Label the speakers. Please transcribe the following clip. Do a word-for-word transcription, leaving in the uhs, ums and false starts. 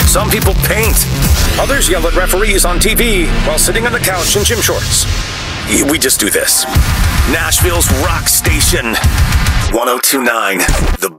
Speaker 1: Some people paint. Others yell at referees on T V while sitting on the couch in gym shorts. We just do this. Nashville's rock station. one oh two point nine, The